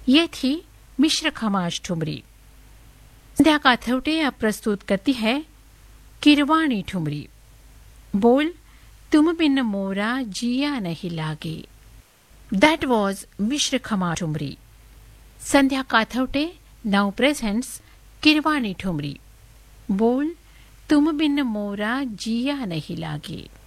ये थी मिश्र खमाज ठुमरी। संध्या काथवटे अब प्रस्तुत करती है किरवाणी ठुमरी। बोल तुम बिन मोरा जिया नहीं लागे। That was Mishra Khamaj thumri. Sandhya काथवटे now presents Kirwani thumri. बोल तुम बिन मोरा जिया नहीं लागे।